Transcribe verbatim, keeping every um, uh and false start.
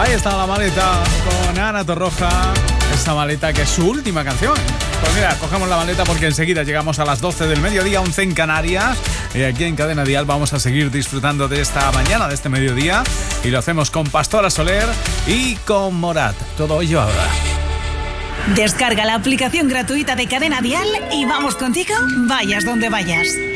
Ahí está la maleta con Ana Torroja. Esta maleta que es su última canción. Pues mira, cogemos la maleta porque enseguida llegamos a las doce del mediodía, once en Canarias. Y aquí en Cadena Dial vamos a seguir disfrutando de esta mañana, de este mediodía. Y lo hacemos con Pastora Soler y con Morat. Todo ello ahora. Descarga la aplicación gratuita de Cadena Dial y vamos contigo, vayas donde vayas.